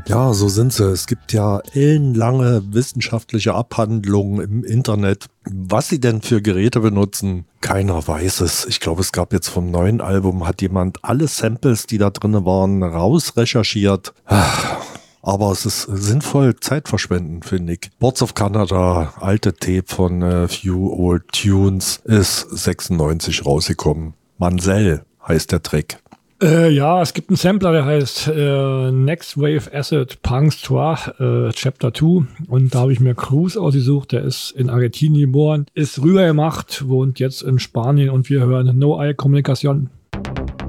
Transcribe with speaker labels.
Speaker 1: Ja, so sind sie. Es gibt ja ellenlange wissenschaftliche Abhandlungen im Internet. Was sie denn für Geräte benutzen, keiner weiß es. Ich glaube, es gab jetzt vom neuen Album, hat jemand alle Samples, die da drin waren, rausrecherchiert. Aber es ist sinnvoll Zeitverschwenden, finde ich. Boards of Canada, alte Tape von Few Old Tunes, ist 96 rausgekommen. Mansell heißt der Track.
Speaker 2: Ja, es gibt einen Sampler, der heißt Next Wave Acid Punks 2 Chapter 2 und da habe ich mir Cruz ausgesucht, der ist in Argentinien geboren, ist rübergemacht, wohnt jetzt in Spanien und wir hören No Eye Communication.